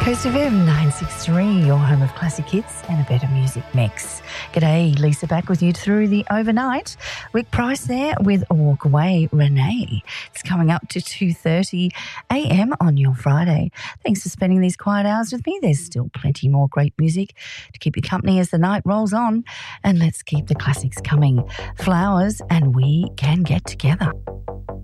Coast FM 963, your home of classic hits and a better music mix. G'day, Lisa back with you through the overnight. Rick Price there with Walk Away Renee. It's coming up to 2:30 a.m. on your Friday. Thanks for spending these quiet hours with me. There's still plenty more great music to keep you company as the night rolls on. And let's keep the classics coming. Flowers and We Can Get Together.